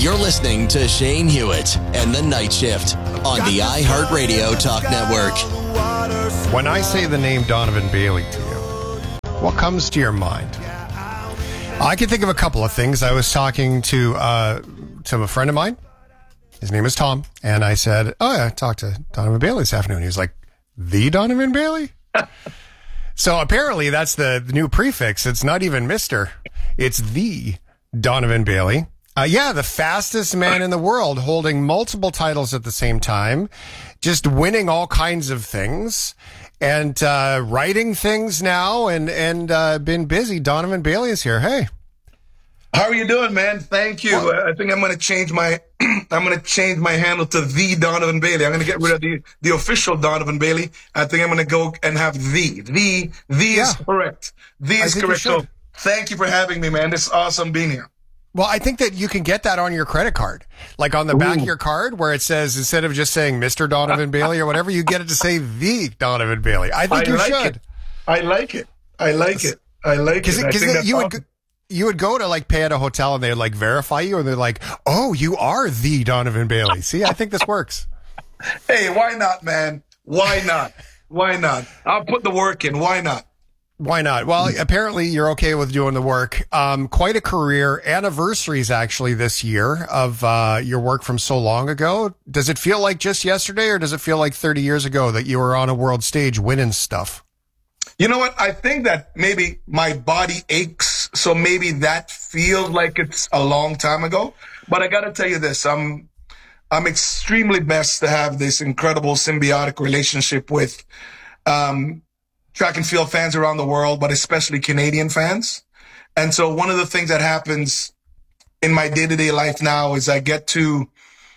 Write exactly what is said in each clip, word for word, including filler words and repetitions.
You're listening to Shane Hewitt and The Night Shift on the iHeartRadio Talk Network. When I say the name Donovan Bailey to you, what comes to your mind? I can think of a couple of things. I was talking to uh, to a friend of mine. His name is Tom. And I said, oh, yeah, I talked to Donovan Bailey this afternoon. He was like, the Donovan Bailey? So apparently that's the, the new prefix. It's not even Mister It's the Donovan Bailey. Uh, yeah, the fastest man in the world, holding multiple titles at the same time, just winning all kinds of things, and uh, writing things now, and and uh, been busy. Donovan Bailey is here. Hey, how are you doing, man? Thank you. Well, I think I'm going to change my I'm going to change my handle to the Donovan Bailey. I'm going to get rid of the the official Donovan Bailey. I think I'm going to go and have the the the Yeah. is correct. The is correct. So thank you for having me, man. It's awesome being here. Well, I think that you can get that on your credit card. Like on the back of your card where it says, instead of just saying Mister Donovan Bailey or whatever, you get it to say the Donovan Bailey. I think I you like should. It. I like it. I like it. I like it. I Because think that's you would, awesome. you would go to like pay at a hotel and they would like verify you and they're like, oh, you are the Donovan Bailey. See, I think this works. Hey, why not, man? Why not? Why not? I'll put the work in. Why not? Why not? Well, apparently you're okay with doing the work. Um, quite a career. Anniversaries actually this year of uh, your work from so long ago. Does it feel like just yesterday, or does it feel like thirty years ago that you were on a world stage winning stuff? You know what? I think that maybe my body aches, so maybe that feels like it's a long time ago. But I got to tell you this. I'm I'm extremely blessed to have this incredible symbiotic relationship with um track and field fans around the world, but especially Canadian fans. And so one of the things that happens in my day-to-day life now is I get to,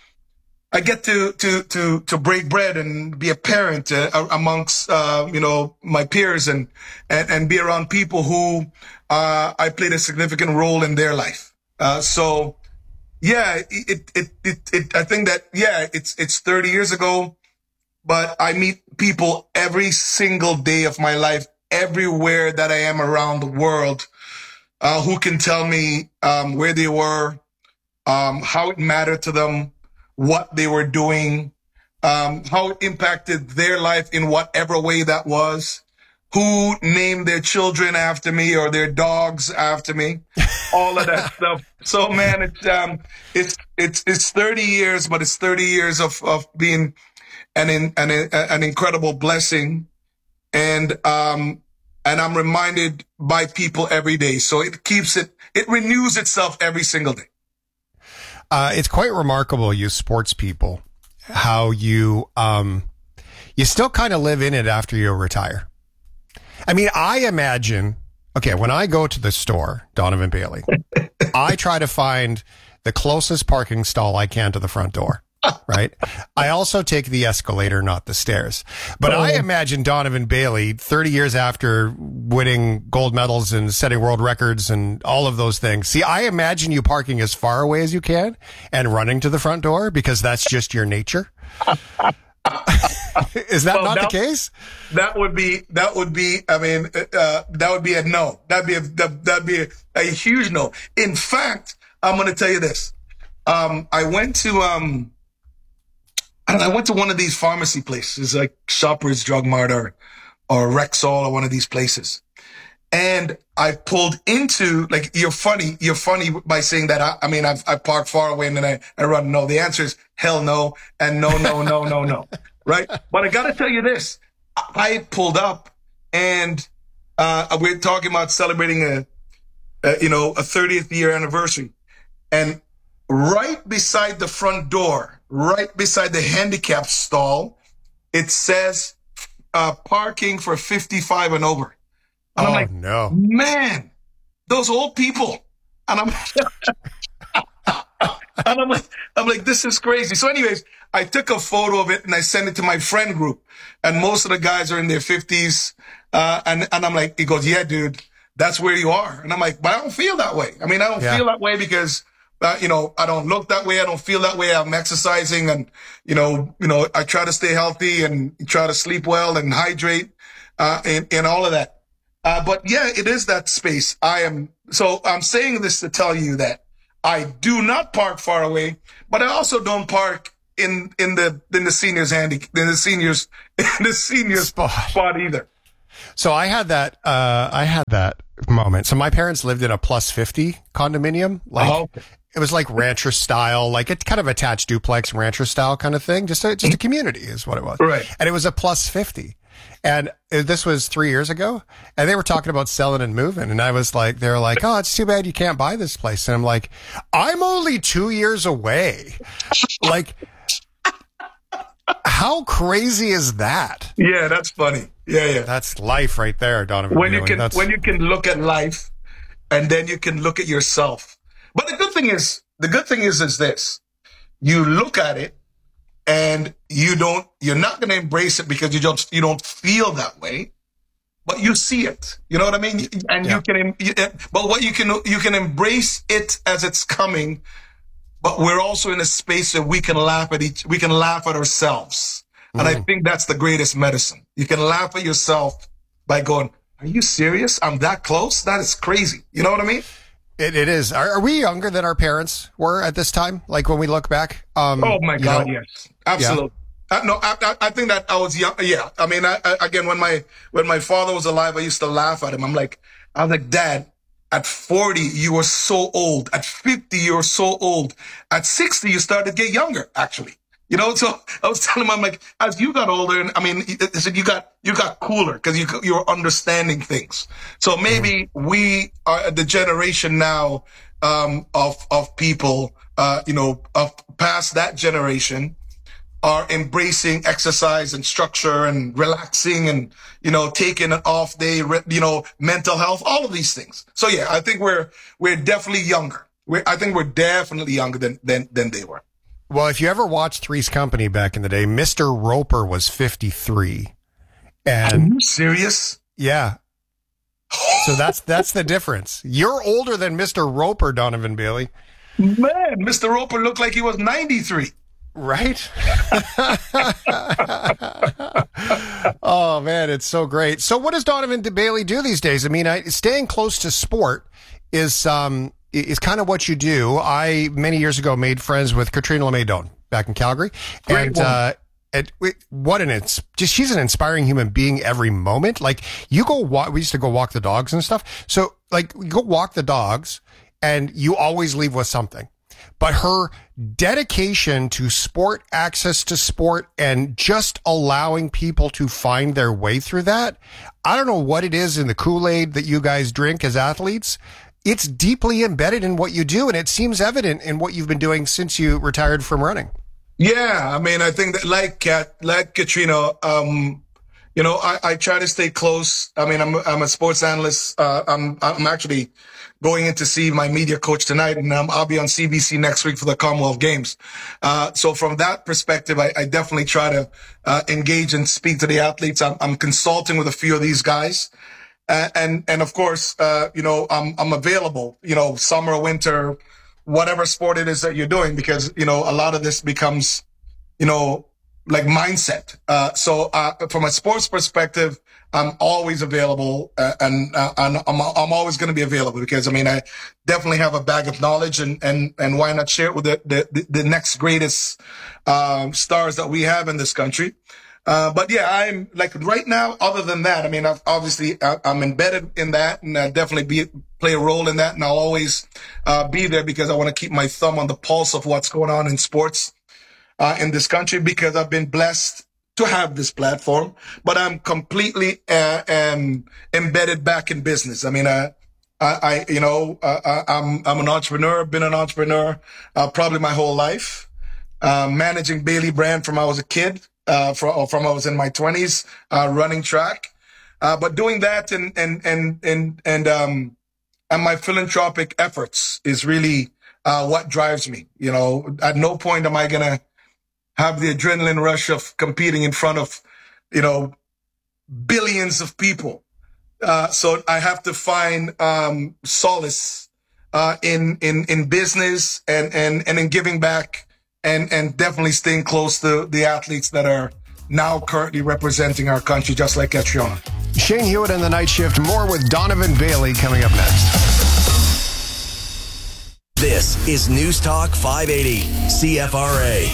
I get to, to, to, to break bread and be a parent uh, amongst, uh, you know, my peers and, and, and be around people who, uh, I played a significant role in their life. Uh, so yeah, it, it, it, it, I think that, yeah, it's, it's thirty years ago. But I meet people every single day of my life, everywhere that I am around the world, uh, who can tell me um, where they were, um, how it mattered to them, what they were doing, um, how it impacted their life in whatever way that was, who named their children after me or their dogs after me, all of that stuff. So, man, it's um, it's it's it's thirty years, but it's thirty years of of being An, in, an, an incredible blessing. And, um, and I'm reminded by people every day. So it keeps it, it renews itself every single day. Uh, it's quite remarkable, you sports people, how you, um, you still kind of live in it after you retire. I mean, I imagine, okay, when I go to the store, Donovan Bailey, I try to find the closest parking stall I can to the front door. Right. I also take the escalator, not the stairs. But I imagine Donovan Bailey, thirty years after winning gold medals and setting world records and all of those things. See, I imagine you parking as far away as you can and running to the front door because that's just your nature. Is that well, not that, the case? That would be, that would be, I mean, uh, that would be a no. That'd be a, that, that'd be a, a huge no. In fact, I'm going to tell you this. Um, I went to, um, I don't know, I went to one of these pharmacy places like Shoppers Drug Mart or, or Rexall or one of these places. And I pulled into, like, you're funny, you're funny by saying that. I, I mean, I've, I park far away and then I, I run. No, the answer is hell no. And no, no, no, no, no. Right. But I got to tell you this. I pulled up and, uh, we're talking about celebrating a, a, you know, a thirtieth year anniversary. And right beside the front door, right beside the handicap stall, it says, uh, parking for fifty-five and over. And oh, I'm like, no, man, those old people. And I'm, and I'm like, I'm like, this is crazy. So anyways, I took a photo of it and I sent it to my friend group, and most of the guys are in their fifties. Uh, and, and I'm like, he goes, yeah, dude, that's where you are. And I'm like, but I don't feel that way. I mean, I don't yeah. feel that way because, uh, you know, I don't look that way. I don't feel that way. I'm exercising and, you know, you know, I try to stay healthy and try to sleep well and hydrate, uh, and, and all of that. Uh, but yeah, it is that space. I am, so I'm saying this to tell you that I do not park far away, but I also don't park in in the in the seniors handy in the seniors in the seniors spot, spot either. So I had that uh, I had that moment. So my parents lived in a plus fifty condominium, like. Oh, okay. It was like rancher style, like it kind of attached duplex rancher style kind of thing. Just a, just a community is what it was. Right. And it was a plus fifty. And it, this was three years ago. And they were talking about selling and moving. And I was like, they were like, oh, it's too bad you can't buy this place. And I'm like, I'm only two years away. Like, how crazy is that? Yeah, that's funny. Yeah, yeah. That's life right there, Donovan. When you Bailey. can, that's... when you can look at life and then you can look at yourself. But the good thing is, the good thing is, is this: you look at it, and you don't, you're not going to embrace it because you don't, you don't feel that way, but you see it. You know what I mean? And yeah. you can, you, but what you can, you can embrace it as it's coming. But we're also in a space that we can laugh at each, we can laugh at ourselves, and mm. I think that's the greatest medicine. You can laugh at yourself by going, "Are you serious? I'm that close? That is crazy." You know what I mean? It, it is. Are, are we younger than our parents were at this time? Like when we look back? Um, oh my God, know? yes, absolutely. Yeah. Uh, no, I, I think that I was young. Yeah, I mean, I, I, again, when my when my father was alive, I used to laugh at him. I'm like, I was like, Dad, at forty, you were so old. At fifty, you were so old. At sixty, you started to get younger. Actually, you know. So I was telling him, I'm like, as you got older, and I mean, I said you got you got cooler because you you were understanding things. So maybe mm-hmm. we are the generation now um, of of people, uh, you know, of past that generation, are embracing exercise and structure and relaxing and, you know, taking an off day, you know, mental health, all of these things. So yeah, I think we're we're definitely younger. We're, I think we're definitely younger than than than they were. Well, if you ever watched Three's Company back in the day, Mister Roper was fifty-three. And are you serious? Yeah. So that's that's the difference. You're older than Mister Roper, Donovan Bailey. Man, Mister Roper looked like he was ninety-three. Right? Oh, man, it's so great. So what does Donovan Bailey do these days? I mean, I, staying close to sport is um is kind of what you do. I, many years ago, made friends with Katrina LeMay back in Calgary. Great and woman. uh, it, it, what an, it's just, she's an inspiring human being every moment. Like, you go walk, we used to go walk the dogs and stuff. So, like, you go walk the dogs and you always leave with something. But her dedication to sport, access to sport, and just allowing people to find their way through that, I don't know what it is in the Kool-Aid that you guys drink as athletes. It's deeply embedded in what you do, and it seems evident in what you've been doing since you retired from running. Yeah, I mean, I think that like Kat, like Katrina, um, you know, I, I try to stay close. I mean, I'm I'm a sports analyst. Uh, I'm I'm actually going in to see my media coach tonight, and um, I'll be on C B C next week for the Commonwealth Games. Uh, so from that perspective, I, I definitely try to uh, engage and speak to the athletes. I'm, I'm consulting with a few of these guys. Uh, and, and of course, uh, you know, I'm, I'm available, you know, summer, winter, whatever sport it is that you're doing, because, you know, a lot of this becomes, you know, like mindset. Uh, so, uh, from a sports perspective, I'm always available, uh, and, uh, and I'm, I'm always going to be available because, I mean, I definitely have a bag of knowledge, and, and, and why not share it with the, the, the next greatest, um, stars that we have in this country. Uh, but yeah, I'm like right now, other than that, I mean, I've obviously I, I'm embedded in that, and I definitely be, play a role in that. And I'll always, uh, be there because I want to keep my thumb on the pulse of what's going on in sports, uh, in this country, because I've been blessed to have this platform, but I'm completely, uh, um, embedded back in business. I mean, uh, I, I, you know, uh, I'm, I'm an entrepreneur, been an entrepreneur, uh, probably my whole life, uh, managing Bailey brand from I was a kid. Uh, from, from I was in my twenties, uh, running track, uh, but doing that and, and, and, and, and, um, and my philanthropic efforts is really, uh, what drives me. You know, at no point am I going to have the adrenaline rush of competing in front of, you know, billions of people. Uh, so I have to find, um, solace, uh, in, in, in business and, and, and in giving back. And, and definitely staying close to the athletes that are now currently representing our country, just like Katrina. Shane Hewitt in the Night Shift. More with Donovan Bailey coming up next. This is News Talk five eighty, C F R A.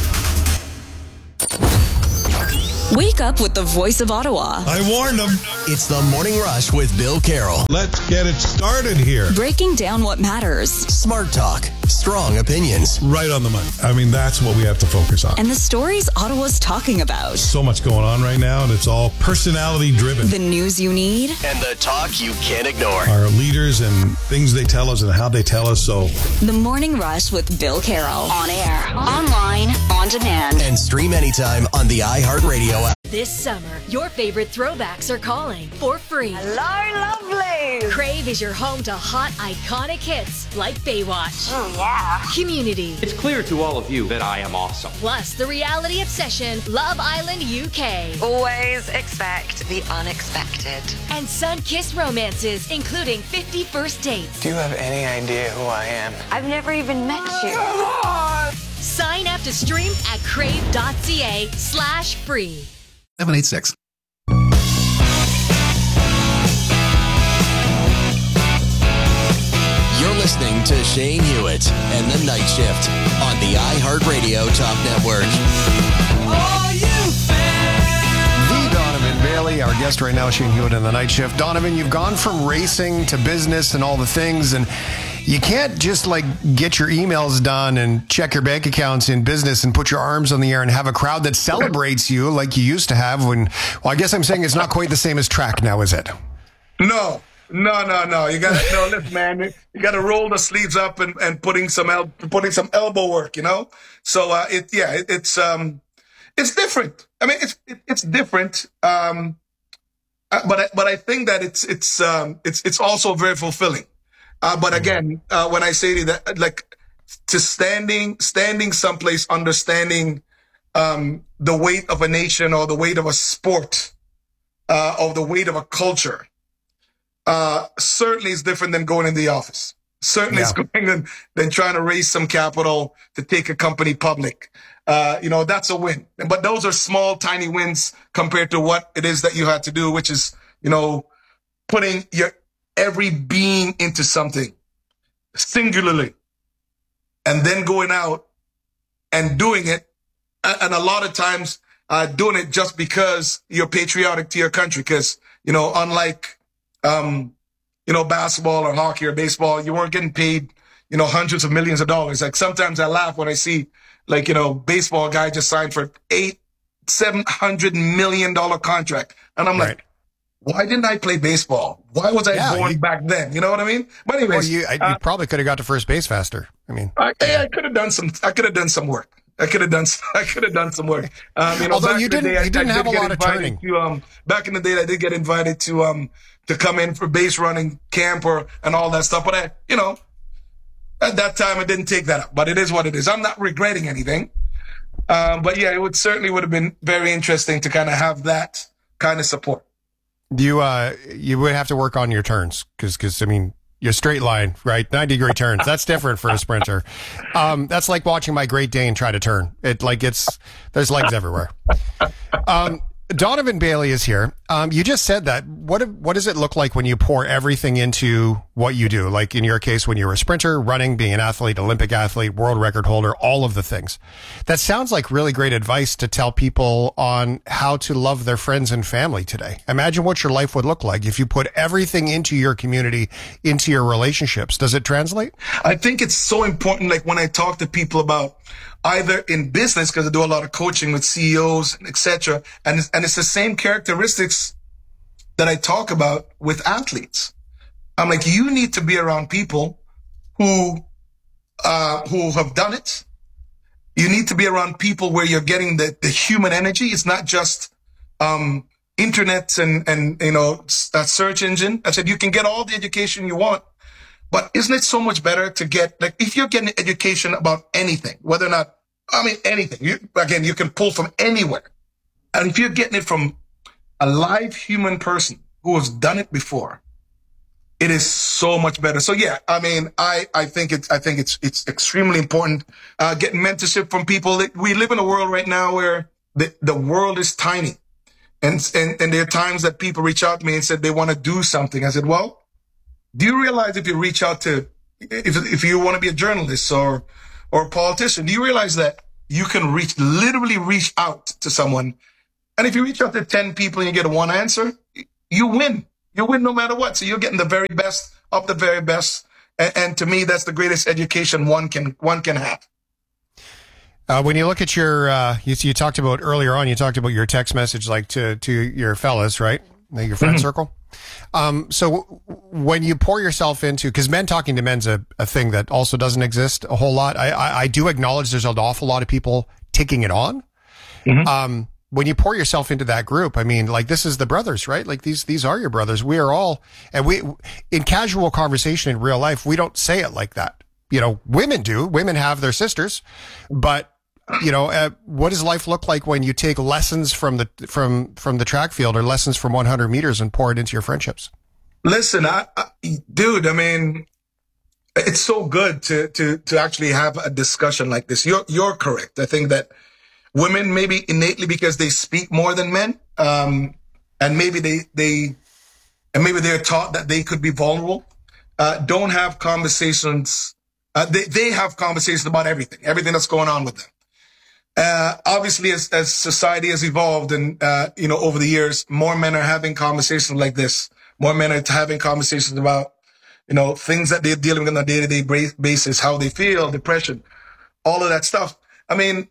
Wake up with the voice of Ottawa. I warned them. It's the Morning Rush with Bill Carroll. Let's get it started here. Breaking down what matters. Smart talk, strong opinions. Right on the money. I mean, that's what we have to focus on. And the stories Ottawa's talking about. So much going on right now, and it's all personality driven. The news you need. And the talk you can't ignore. Our leaders and things they tell us and how they tell us. So, The Morning Rush with Bill Carroll. On air, online, on demand. And stream anytime on the iHeartRadio app. This summer, your favorite throwbacks are calling for free. Hello, lovely. Crave is your home to hot, iconic hits like Baywatch. Oh, yeah. Community. It's clear to all of you that I am awesome. Plus, the reality obsession, Love Island U K. Always expect the unexpected. And sun-kissed romances, including fifty First Dates. Do you have any idea who I am? I've never even met you. Sign up to stream at crave.ca slash free. seven eight six. You're listening to Shane Hewitt and the Night Shift on the iHeartRadio Talk Network. Are you fan? The Donovan Bailey, our guest right now, Shane Hewitt and the Night Shift. Donovan, you've gone from racing to business and all the things, and you can't just like get your emails done and check your bank accounts in business and put your arms on the air and have a crowd that celebrates you like you used to have when, well, I guess I'm saying it's not quite the same as track now, is it? No, no, no, no. You got to, no, listen, man. You got to roll the sleeves up and, and putting some el- putting some elbow work, you know. So uh, it, yeah, it, it's um, it's different. I mean, it's it, it's different. Um, uh, but I, but I think that it's it's um, it's it's also very fulfilling. Uh, but again, uh, when I say to that, like to standing, standing someplace, understanding, um, the weight of a nation or the weight of a sport, uh, or the weight of a culture, uh, certainly is different than going in the office. Certainly Yeah. is going in, than trying to raise some capital to take a company public. Uh, you know, that's a win. But those are small, tiny wins compared to what it is that you had to do, which is, you know, putting your, every being into something singularly and then going out and doing it. And a lot of times, uh, doing it just because you're patriotic to your country. Cause, you know, unlike, um, you know, basketball or hockey or baseball, you weren't getting paid, you know, hundreds of millions of dollars. Like sometimes I laugh when I see like, you know, baseball guy just signed for eight, seven hundred million dollar contract. And I'm Right. like, why didn't I play baseball? Why was I Yeah, born you- back then? You know what I mean? But Well, anyways, you, I, you uh, probably could have got to first base faster. I mean, I, I could have done some. I could have done some work. I could have done. I could have done some work. Um, you know, Although back you in the didn't- day, I- you didn't I have did a get lot of invited turning. To, um, back in the day, I did get invited to um to come in for base running camp or and all that stuff. But I, you know, at that time, I didn't take that up. But it is what it is. I'm not regretting anything. Um, but yeah, it would certainly would have been very interesting to kind of have that kind of support. you, uh, you would have to work on your turns because, because, I mean, your straight line, right? ninety degree turns. That's different for a sprinter. Um, that's like watching my Great Dane try to turn. It like it's, there's legs everywhere. Um, Donovan Bailey is here. Um, you just said that. What what does it look like when you pour everything into what you do? Like in your case, when you were a sprinter, running, being an athlete, Olympic athlete, world record holder, all of the things. That sounds like really great advice to tell people on how to love their friends and family today. Imagine what your life would look like if you put everything into your community, into your relationships. Does it translate? I think it's so important. Like when I talk to people about either in business, because I do a lot of coaching with C E Os, et cetera. And it's, and it's the same characteristics that I talk about with athletes. I'm like, you need to be around people who, uh, who have done it. You need to be around people where you're getting the, the human energy. It's not just, um, internet and, and, you know, a search engine. I said, you can get all the education you want. But isn't it so much better to get, like, if you're getting education about anything, whether or not, I mean, anything, you, again, you can pull from anywhere. And if you're getting it from a live human person who has done it before, it is so much better. So yeah, I mean, I, I think it's, I think it's, it's extremely important, uh, getting mentorship from people. We live in a world right now where the, the world is tiny. And, and, and there are times that people reach out to me and said they want to do something. I said, well, do you realize if you reach out to, if if you want to be a journalist or or a politician, do you realize that you can reach literally reach out to someone, and if you reach out to ten people and you get one answer, you win. You win no matter what. So you're getting the very best of the very best, and, and to me, that's the greatest education one can one can have. Uh, when you look at your, uh, you, you talked about earlier on, you talked about your text message, like to, to your fellas, right? Your friend mm-hmm. circle. Um, so when you pour yourself into, cause men talking to men's a, a thing that also doesn't exist a whole lot. I, I, I do acknowledge there's an awful lot of people taking it on. Mm-hmm. Um, when you pour yourself into that group, I mean, like this is the brothers, right? Like these, these are your brothers. We are all, and we, in casual conversation in real life, we don't say it like that. You know, women do. Women have their sisters, but you know, uh, what does life look like when you take lessons from the from from the track field or lessons from one hundred meters and pour it into your friendships? Listen, I, I, dude, I mean, it's so good to to to actually have a discussion like this. You're you're correct. I think that women, maybe innately because they speak more than men, um, and maybe they they and maybe they're taught that they could be vulnerable, uh, don't have conversations. Uh, they they have conversations about everything, everything that's going on with them. Uh, obviously, as, as society has evolved and, uh, you know, over the years, more men are having conversations like this. More men are having conversations about, you know, things that they're dealing with on a day-to-day basis, how they feel, depression, all of that stuff. I mean,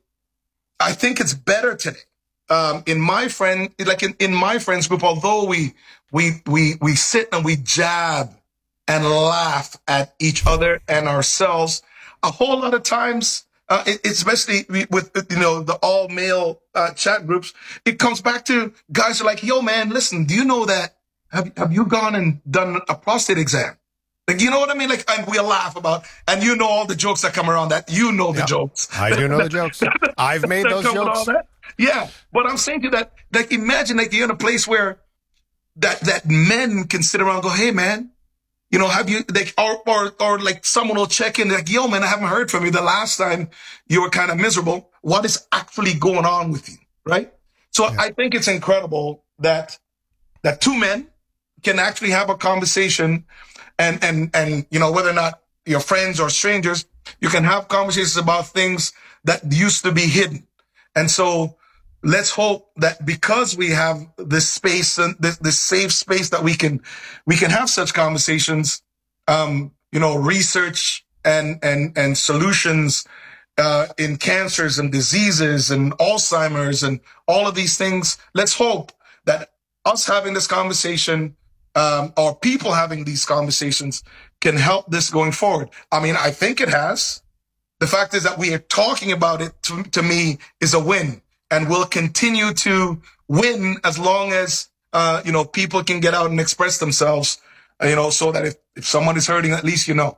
I think it's better today. Um, in my friend, like in, in my friends group, although we, we, we, we sit and we jab and laugh at each other and ourselves, a whole lot of times, Uh, it, especially with, you know, the all male uh, chat groups, it comes back to guys are like, yo, man, listen, do you know that? Have, have you gone and done a prostate exam? Like, you know what I mean? Like, and we'll laugh about, and you know all the jokes that come around that. You know the yeah, jokes. I do know the jokes. I've made those jokes. Yeah. But I'm saying to you that, like, imagine like you're in a place where that, that men can sit around and go, hey, man, you know, have you, like, or, or, or like someone will check in like, yo, man, I haven't heard from you the last time you were kind of miserable. What is actually going on with you? Right. So yeah. I think it's incredible that, that two men can actually have a conversation and, and, and, you know, whether or not you're friends or strangers, you can have conversations about things that used to be hidden. And so let's hope that because we have this space and this, this safe space that we can, we can have such conversations, um, you know, research and, and, and solutions, uh, in cancers and diseases and Alzheimer's and all of these things. Let's hope that us having this conversation, um, or people having these conversations can help this going forward. I mean, I think it has. The fact is that we are talking about it to, to me is a win. And will continue to win as long as, uh, you know, people can get out and express themselves, uh, you know, so that if, if someone is hurting, at least you know.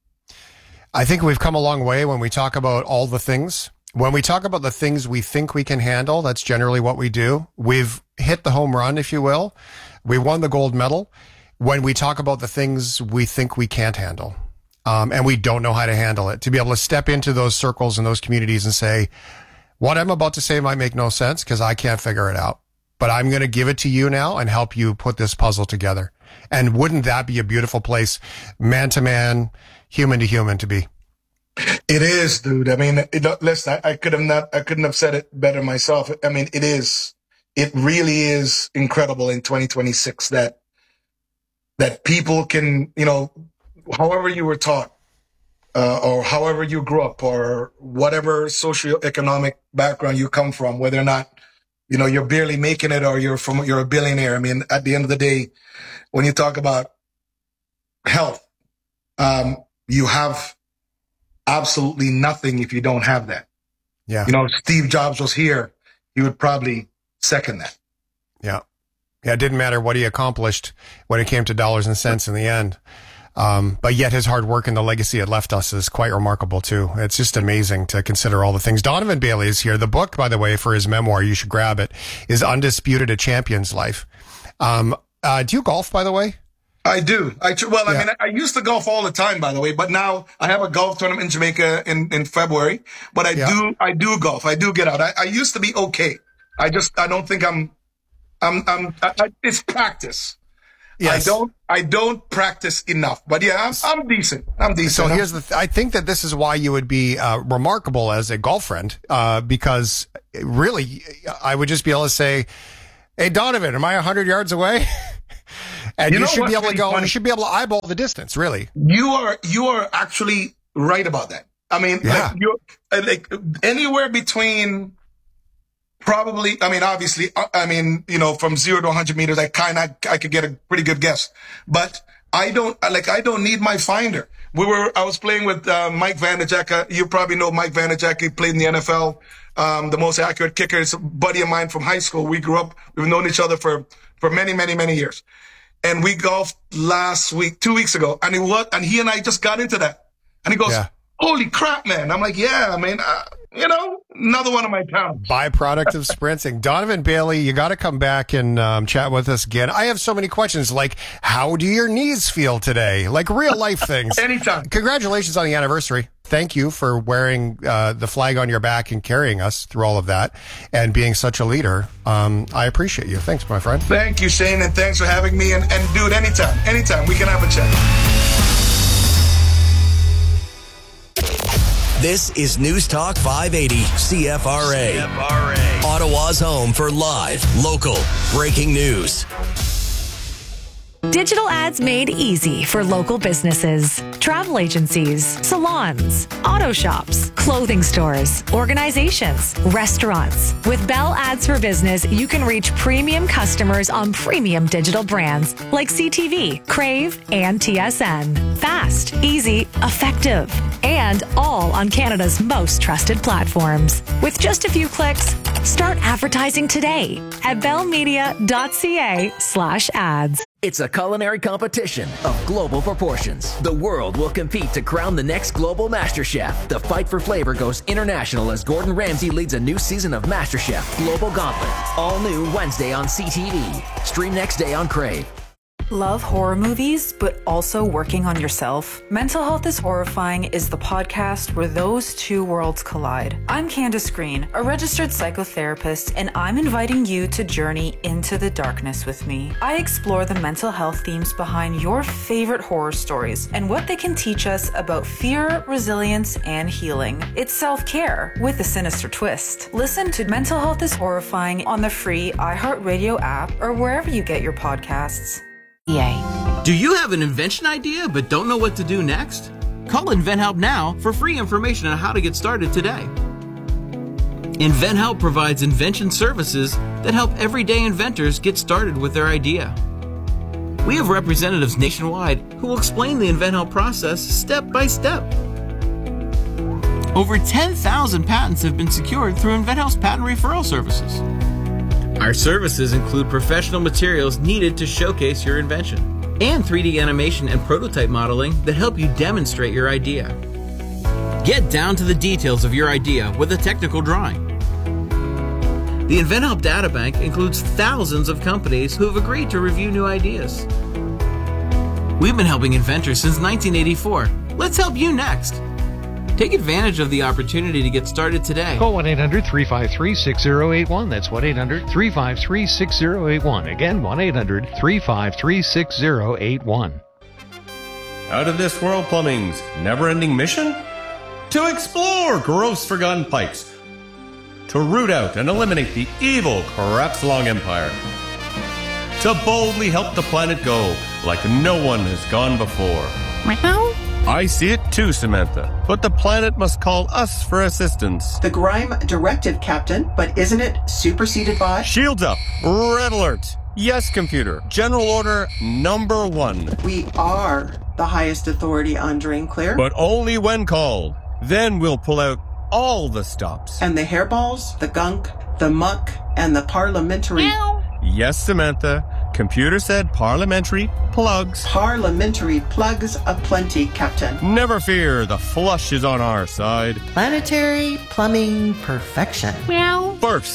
I think we've come a long way when we talk about all the things. When we talk about the things we think we can handle, that's generally what we do. We've hit the home run, if you will. We won the gold medal. When we talk about the things we think we can't handle, um, and we don't know how to handle it, to be able to step into those circles and those communities and say, what I'm about to say might make no sense because I can't figure it out, but I'm going to give it to you now and help you put this puzzle together. And wouldn't that be a beautiful place, man to man, human to human, to be? It is, dude. I mean, it, listen, I, I could have not, I couldn't have said it better myself. I mean, it is, it really is incredible in twenty twenty-six that, that people can, you know, however you were taught, Uh, or however you grew up, or whatever socioeconomic background you come from, whether or not, you know, you're barely making it or you're from, you're a billionaire. I mean, at the end of the day, when you talk about health, um, you have absolutely nothing if you don't have that. Yeah. You know, if Steve Jobs was here, he would probably second that. Yeah. Yeah. It didn't matter what he accomplished when it came to dollars and cents in the end. Um, but yet his hard work and the legacy it left us is quite remarkable too. It's just amazing to consider all the things. Donovan Bailey is here. The book, by the way, for his memoir, you should grab it, is Undisputed: A Champion's Life. Um, uh, do you golf, by the way? I do. I well, I yeah. mean, I used to golf all the time, by the way, but now I have a golf tournament in Jamaica in, in February, but I yeah. do, I do golf. I do get out. I, I used to be okay. I just, I don't think I'm, I'm, I'm, I, I, it's practice. Yes. I don't, I don't practice enough, but yeah, I'm, I'm decent. I'm decent. So here's the, th- I think that this is why you would be uh, remarkable as a golf friend, uh, because really, I would just be able to say, "Hey, Donovan, am I a hundred yards away?" And you, You you know should be what's able to really go, funny? you should be able to eyeball the distance, really. You are, you are actually right about that. I mean, Yeah. like, you're, uh, like anywhere between probably, I mean, obviously, uh, I mean, you know, from zero to one hundred meters, I kind of, I could get a pretty good guess. But I don't, like, I don't need my finder. We were, I was playing with uh, Mike Vanderjagt. Uh, you probably know Mike Vanderjagt. He played in the N F L. Um, the most accurate kicker is a buddy of mine from high school. We grew up, we've known each other for, for many, many, many years. And we golfed last week, two weeks ago. And he was, and he and I just got into that. And he goes, Yeah. "Holy crap, man." I'm like, "Yeah, I mean, uh, you know, another one of my talents." Byproduct of sprinting. Donovan Bailey, you got to come back and um, chat with us again. I have so many questions, like, how do your knees feel today? Like real life things. Anytime. Congratulations on the anniversary. Thank you for wearing uh, the flag on your back and carrying us through all of that and being such a leader. Um, I appreciate you. Thanks, my friend. Thank you, Shane, and thanks for having me. And, and dude, anytime, anytime, we can have a chat. This is News Talk five eighty C F R A. C F R A. Ottawa's home for live, local, breaking news. Digital ads made easy for local businesses, travel agencies, salons, auto shops, clothing stores, organizations, restaurants. With Bell Ads for Business, you can reach premium customers on premium digital brands like C T V, Crave, and T S N. Fast, easy, effective, and all on Canada's most trusted platforms. With just a few clicks, start advertising today at bellmedia.ca slash ads. It's a culinary competition of global proportions. The world will compete to crown the next global MasterChef. The fight for flavor goes international as Gordon Ramsay leads a new season of MasterChef Global Gauntlet. All new Wednesday on C T V. Stream next day on Crave. Love horror movies, but also working on yourself? Mental Health is Horrifying is the podcast where those two worlds collide. I'm Candace Green, a registered psychotherapist, and I'm inviting you to journey into the darkness with me. I explore the mental health themes behind your favorite horror stories and what they can teach us about fear, resilience, and healing. It's self-care with a sinister twist. Listen to Mental Health is Horrifying on the free iHeartRadio app or wherever you get your podcasts. Yay. Do you have an invention idea but don't know what to do next? Call InventHelp now for free information on how to get started today. InventHelp provides invention services that help everyday inventors get started with their idea. We have representatives nationwide who will explain the InventHelp process step by step. Over ten thousand patents have been secured through InventHelp's patent referral services. Our services include professional materials needed to showcase your invention and three D animation and prototype modeling that help you demonstrate your idea. Get down to the details of your idea with a technical drawing. The InventHelp Databank includes thousands of companies who have agreed to review new ideas. We've been helping inventors since nineteen eighty-four. Let's help you next. Take advantage of the opportunity to get started today. Call one eight hundred three five three six zero eight one. That's one eight hundred three five three six zero eight one. Again, one eight hundred three five three six zero eight one. Out of This World Plumbing's never-ending mission? To explore gross forgotten pipes. To root out and eliminate the evil Crapslong Empire. To boldly help the planet go like no one has gone before. I see it too, Samantha. But the planet must call us for assistance. The Grime directive, Captain, but isn't it superseded by? Shields up. Red alert. Yes, computer. General order number one. We are the highest authority on Drainclear. But only when called. Then we'll pull out all the stops. And the hairballs, the gunk, the muck, and the parliamentary... Meow. Yes, Samantha. Computer said parliamentary plugs. Parliamentary plugs aplenty, Captain. Never fear, the flush is on our side. Planetary plumbing perfection. Meow. First,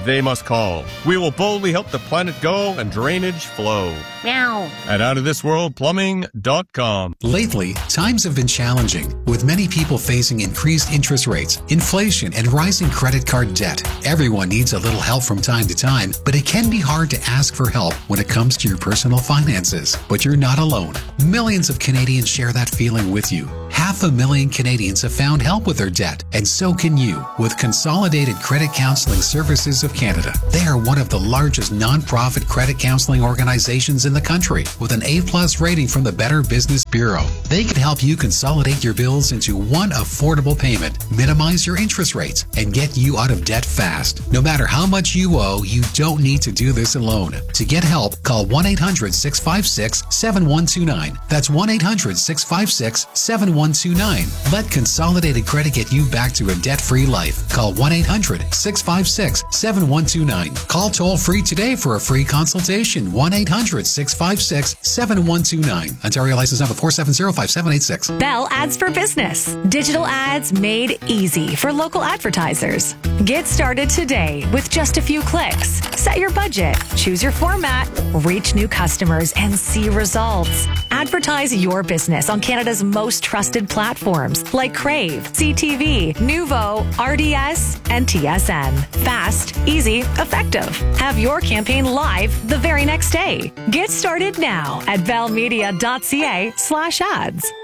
they must call. We will boldly help the planet go and drainage flow. Meow. At out of this world plumbing dot com. Lately, times have been challenging, with many people facing increased interest rates, inflation, and rising credit card debt. Everyone needs a little help from time to time, but it can be hard to ask for help when it comes to your personal finances. But you're not alone. Millions of Canadians share that feeling with you. Half a million Canadians have found help with their debt, and so can you with Consolidated Credit Counseling Services of Canada. They are one of the largest non-profit credit counseling organizations in the country with an A-plus rating from the Better Business Bureau. They can help you consolidate your bills into one affordable payment, minimize your interest rates, and get you out of debt fast. No matter how much you owe, you don't need to do this alone. To get help, call one eight hundred six five six seven one two nine. That's one eight hundred six five six seven one two nine. Let Consolidated Credit get you back to a debt-free life. Call one eight hundred six five six seven one two nine. Call toll-free today for a free consultation. one eight hundred six five six seven one two nine. Ontario license number four seven zero five seven eight six. Bell Ads for Business. Digital ads made easy for local advertisers. Get started today with just a few clicks. Set your budget, choose your format, reach new customers, and see results. Advertise your business on Canada's most trusted platforms like Crave, C T V, Nuvo, R D S, and T S N. Fast, easy, effective. Have your campaign live the very next day. Get started now at bellmedia.ca slash ads.